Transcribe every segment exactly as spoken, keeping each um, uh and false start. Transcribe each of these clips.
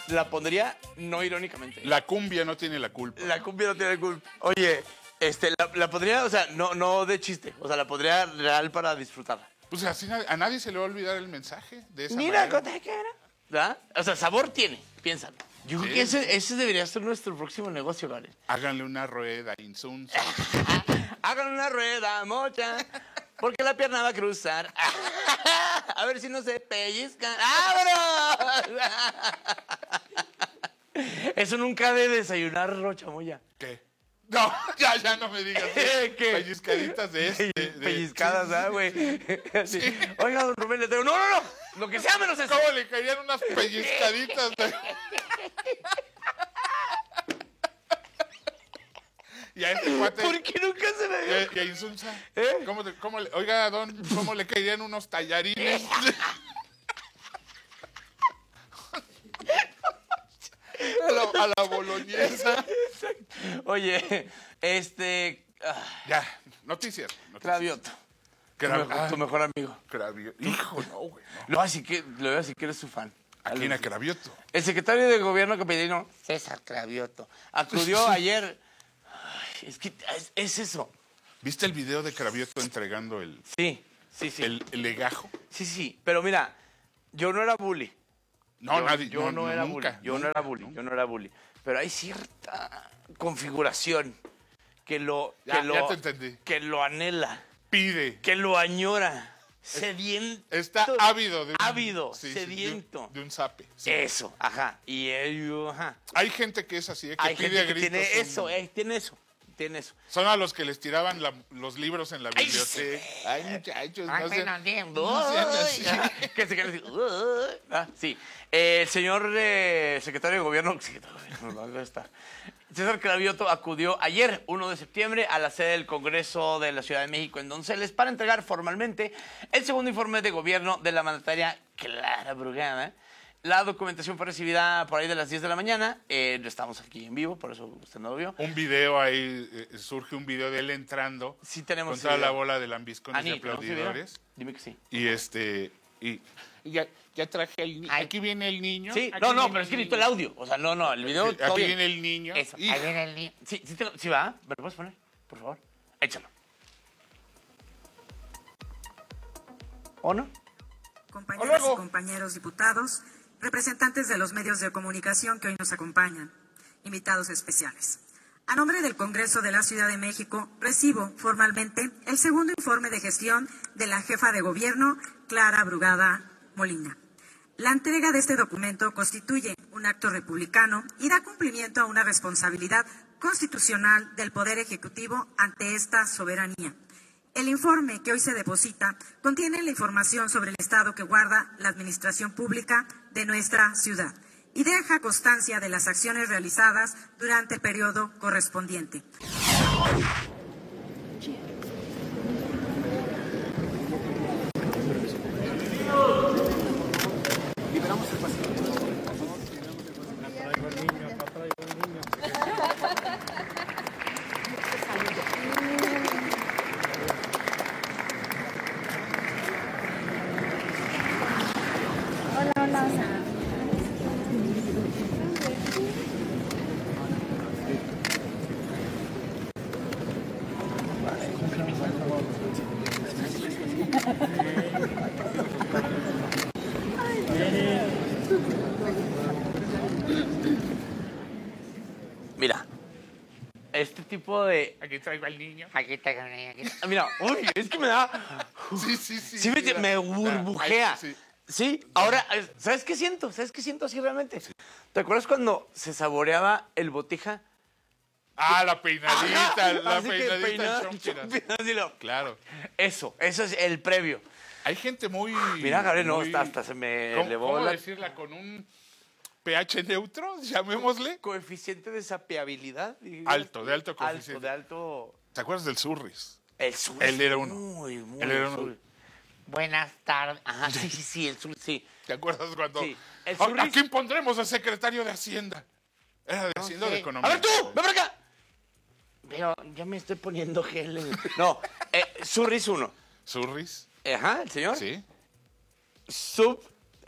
la pondría no irónicamente. La cumbia no tiene la culpa. La cumbia no tiene la culpa. Oye, este, la, la pondría, o sea, no, no de chiste. O sea, la pondría real para disfrutarla. Pues así na- a nadie se le va a olvidar el mensaje de esa Mira, manera. ¿cómo te era? ¿Verdad? O sea, sabor tiene, piénsalo. Yo creo Sí. que ese, ese debería ser nuestro próximo negocio, Gabriel. Háganle una rueda, insunza. Hagan una rueda, mocha, porque la pierna va a cruzar. A ver si no se pellizca. ¡Vámonos! Eso nunca de desayunar, Rocha Moya. ¿Qué? No, ya, ya no me digas. ¿Qué? ¿Qué? Pellizcaditas de este. de- Pellizcadas, sí, ¿ah, güey? Así. Oiga, don Rubén, le tengo... No, no, no. Lo que sea menos eso. ¿Cómo le caerían unas pellizcaditas? De... Y a este cuate. ¿Por qué nunca se me Y dio? a, y a Insunza. ¿Eh? ¿Cómo, te- cómo le, oiga, don, ¿cómo le caerían unos tallarines? a, la, a la boloñesa. Oye, este... ah, Ya, noticias. noticias. Cravioto. Tu, Cra- mejor, tu ah, mejor amigo. Cravio- Hijo, no, güey. No. Lo voy a decir que, lo voy a decir que eres su fan. ¿A quién? A Cravioto. El secretario de Gobierno capitalino, César Cravioto, acudió ayer... Ay, es que es, es eso. ¿Viste el video de Cravioto entregando el, Sí, sí, sí. el, el legajo? Sí, sí. Pero mira, yo no era bully. No, yo, nadie. Yo no, era nunca, bully. Yo nunca, no era bully. nunca. Yo no era bully. Pero hay cierta configuración que lo, Ya, que lo, ya te entendí. que lo anhela, Pide. que lo añora. Sediento. Está ávido. De un, Ávido, sí, sí, de un- sediento. de un zape. sí. Eso, ajá. Y él, ajá. Hay gente que es así, eh, que Hay pide gente a que gritos. tiene un- eso, eh, tiene eso. Tiene eso. Son a los que les tiraban la- los libros en la Ay, biblioteca. sí. Ay, muchachos, Ay, no sean, bueno, bien. no sean así. Uy. Que se quedan así. Uy. Ah, sí. Eh, el señor eh, secretario de Gobierno, secretario de Gobierno, ¿dónde está? César Cravioto acudió ayer, uno de septiembre, a la sede del Congreso de la Ciudad de México en Donceles para entregar formalmente el segundo informe de gobierno de la mandataria Clara Brugada. La documentación fue recibida por ahí de las diez de la mañana. Eh, estamos aquí en vivo, por eso usted no lo vio. Un video ahí, eh, surge un video de él entrando Sí tenemos con toda ese la video. bola de lambiscones y Ani, ¿tenemos ese video? aplaudidores. Dime que sí. Y este, y, y ya, ya traje el niño. Ay. Aquí viene el niño. Sí, aquí no, no, viene pero es que el necesito el niño. audio. O sea, no, no, el video Aquí todo bien. viene el niño. Eso, Hijo. ahí viene el niño. Sí, sí, te lo- sí va. ¿Me lo puedes poner? Por favor. Échalo. ¿O no? Compañeras luego. y compañeros diputados, representantes de los medios de comunicación que hoy nos acompañan, invitados especiales. A nombre del Congreso de la Ciudad de México, recibo formalmente el segundo informe de gestión de la jefa de gobierno, Clara Brugada Molina. La entrega de este documento constituye un acto republicano y da cumplimiento a una responsabilidad constitucional del Poder Ejecutivo ante esta soberanía. El informe que hoy se deposita contiene la información sobre el estado que guarda la administración pública de nuestra ciudad y deja constancia de las acciones realizadas durante el periodo correspondiente. Mira, este tipo de... Aquí traigo al niño. Aquí está, aquí está. Mira, uy, es que me da... Sí, sí, sí. Sí, me, mira. me burbujea. Ay, sí. Sí, ahora, eh, ¿sabes qué siento? ¿Sabes qué siento así realmente? ¿Te acuerdas cuando se saboreaba el botija? Ah, la peinadita, Ajá, la así que peinadita peinada, en Chompiras. Chompiras, así lo- Claro. Eso, eso es el previo. Hay gente muy... Mira, Gabriel, no, muy- hasta, hasta se me ¿Cómo, elevó cómo la decirla? Con un pH neutro, llamémosle. coeficiente de sapeabilidad. digamos. Alto, de alto Alto, coeficiente. de alto... ¿Te acuerdas del Surris? El sur. Él era uno. Muy, muy Él era uno. sur. Buenas tardes. Ajá, sí, sí, sí, el sur, sí. ¿Te acuerdas cuando... Sí. El ¿A, Surris- ¿A quién pondremos al secretario de Hacienda? Era de Hacienda o de Sí. Economía. A ver tú, ven para acá. Pero ya me estoy poniendo gel. en- No, eh, Surris uno. ¿Surris? Ajá, el señor. Sí. Sub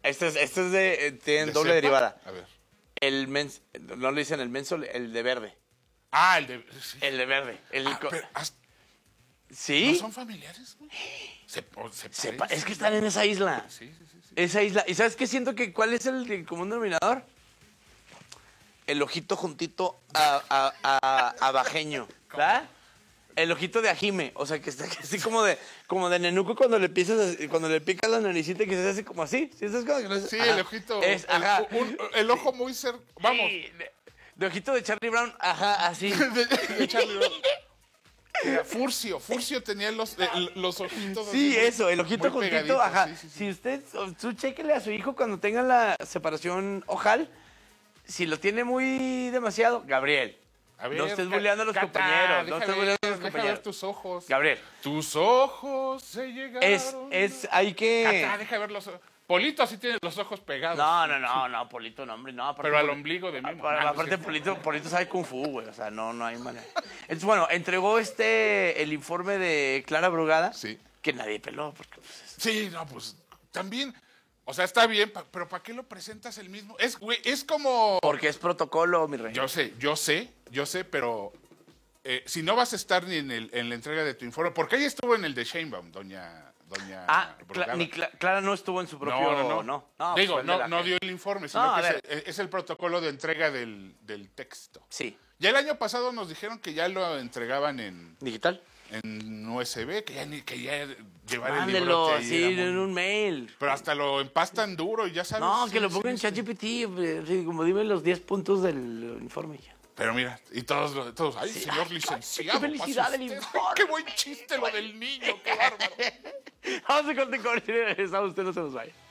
Este es, este es de, eh, tiene ¿De doble cepa? derivada. A ver. El mens, no le dicen el menso, el de verde. Ah, el de... sí. El de verde. El Ah, co- pero, hasta- ¿Sí? ¿no son familiares, güey? Se, o se Se pa- parecen. es que están en esa isla. Sí, sí, sí, sí. Esa isla. ¿Y sabes qué siento que cuál es el, el común denominador? El ojito juntito a, a, a, a bajeño. ¿Verdad? El ojito de ajime. O sea, que está así como de, como de nenuco cuando le pisas, cuando le picas la naricita que se hace como así. ¿Sí? ¿Sabes cómo? Sí, Ajá. el ojito. Es, el, ajá. un- el ojo muy cerca. Vamos. Sí, de, de ojito de Charlie Brown. Ajá, así. de, de Charlie Brown. Era Furcio, Furcio tenía los, eh, los ojitos. Sí, así muy- eso, el ojito muy juntito, pegaditos, ajá. sí, sí, sí. Si usted, tú chéquele a su hijo cuando tenga la separación ojal, si lo tiene muy demasiado, Gabriel, A ver, no estés Ca- bulleando a los Cata, compañeros, no deja estés ver, bulleando a los deja compañeros. ver tus ojos. Gabriel, Tus ojos se llegaron. es, es, hay que... Cata, deja ver los ojos. Polito sí tiene los ojos pegados. No, no, no, no, Polito, no, hombre, no. aparte Pero al Pol- ombligo de Memo. Aparte, Ah, no, aparte sí. Polito, Polito sabe Kung Fu, güey, o sea, no, no hay manera. Entonces, bueno, entregó este, el informe de Clara Brugada, Sí. que nadie peló, porque pues, es- Sí, no, pues también. O sea, está bien, pa- pero ¿para qué lo presentas el mismo? Es, güey, es como. porque es protocolo, mi rey. Yo sé, yo sé, yo sé, pero eh, si no vas a estar ni en, el, en la entrega de tu informe, porque ella estuvo en el de Sheinbaum, doña, doña Ah, Brugada. Cla- ni Cla- Clara no estuvo en su propio... No, no, no. no. No, pues Digo, fue el de no, la no gente. dio el informe, sino No, a que es ver. el, es el protocolo de entrega del, del texto. Sí. Ya el año pasado nos dijeron que ya lo entregaban en, ¿Digital? en U S B, que ya, ni, que ya llevar el Mándelo librote ahí así era en muy- un mail. Pero hasta lo empastan duro y ya sabes. No, sí, que lo sí, ponga en sí. ChatGPT, eh, sí, como dime los diez puntos del informe ya. Pero mira, y todos, lo- todos ay, Sí, señor ay, licenciado. qué felicidad pase del usted. informe. Qué buen chiste lo del niño, qué bárbaro. Vamos a corte con y regresamos, usted no se nos vaya.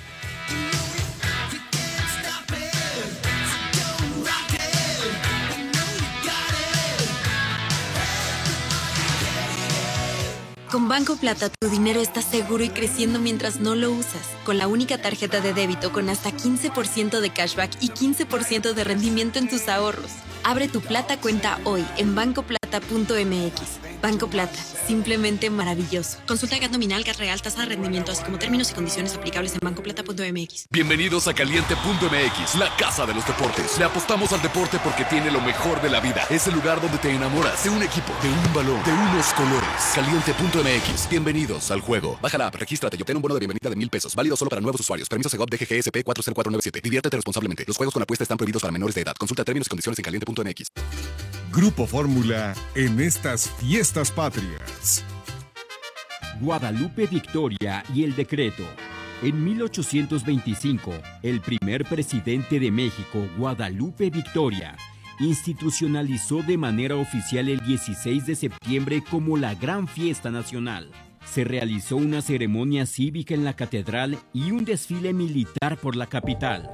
Con Banco Plata tu dinero está seguro y creciendo mientras no lo usas. Con la única tarjeta de débito con hasta quince por ciento de cashback y quince por ciento de rendimiento en tus ahorros. Abre tu Plata cuenta hoy en banco plata punto m x. Banco Plata, simplemente maravilloso. Consulta G A T nominal, G A T real, tasa de rendimiento, así como términos y condiciones aplicables en banco plata punto m x. Bienvenidos a Caliente punto m x, la casa de los deportes. Le apostamos al deporte porque tiene lo mejor de la vida. Es el lugar donde te enamoras de un equipo, de un balón, de unos colores. Caliente punto m x. Bienvenidos al juego. Baja la app, regístrate y obtén un bono de bienvenida de mil pesos. Válido solo para nuevos usuarios. Permiso Segov D G G S P cuatro cero cuatro nueve siete. Diviértete responsablemente. Los juegos con apuesta están prohibidos para menores de edad. Consulta términos y condiciones en caliente punto m x. Grupo Fórmula en estas fiestas patrias. Guadalupe Victoria y el decreto. En mil ochocientos veinticinco, el primer presidente de México, Guadalupe Victoria, institucionalizó de manera oficial el dieciséis de septiembre como la gran fiesta nacional. Se realizó una ceremonia cívica en la catedral y un desfile militar por la capital.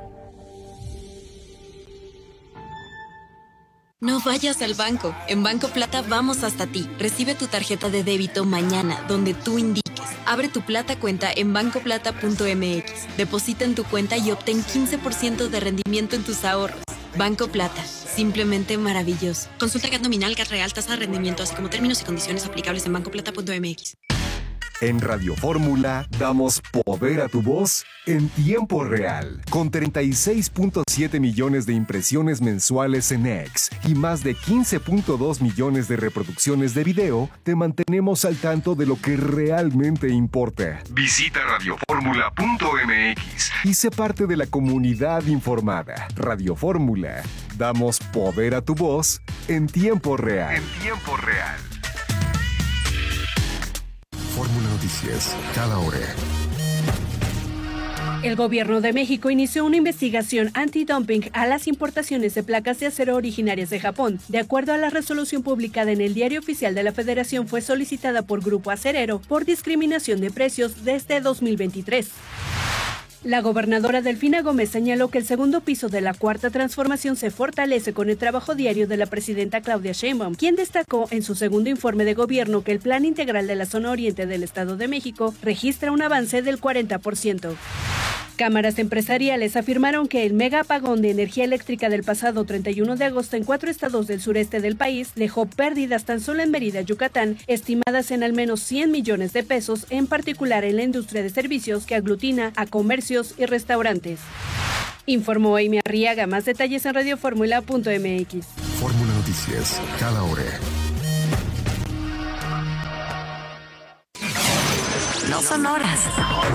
No vayas al banco. En Banco Plata vamos hasta ti. Recibe tu tarjeta de débito mañana, donde tú indiques. Abre tu Plata cuenta en banco plata punto m x. Deposita en tu cuenta y obtén quince por ciento de rendimiento en tus ahorros. Banco Plata, simplemente maravilloso. Consulta G A T nominal, G A T real, tasa de rendimiento, así como términos y condiciones aplicables en banco plata punto m x. En Radio Fórmula damos poder a tu voz en tiempo real. Con treinta y seis punto siete millones de impresiones mensuales en X y más de quince punto dos millones de reproducciones de video, te mantenemos al tanto de lo que realmente importa. Visita radio fórmula punto m x y sé parte de la comunidad informada. Radio Fórmula, damos poder a tu voz en tiempo real. En tiempo real. Fórmula Noticias, cada hora. El gobierno de México inició una investigación antidumping a las importaciones de placas de acero originarias de Japón. De acuerdo a la resolución publicada en el Diario Oficial de la Federación, fue solicitada por Grupo Acerero por discriminación de precios desde dos mil veintitrés. La gobernadora Delfina Gómez señaló que el segundo piso de la Cuarta Transformación se fortalece con el trabajo diario de la presidenta Claudia Sheinbaum, quien destacó en su segundo informe de gobierno que el Plan Integral de la Zona Oriente del Estado de México registra un avance del cuarenta por ciento. Cámaras empresariales afirmaron que el mega apagón de energía eléctrica del pasado treinta y uno de agosto en cuatro estados del sureste del país dejó pérdidas tan solo en Mérida, Yucatán, estimadas en al menos cien millones de pesos, en particular en la industria de servicios que aglutina a comercios y restaurantes. Informó Amy Arriaga. Más detalles en radioformula punto m x. Fórmula Noticias, cada hora. No son horas.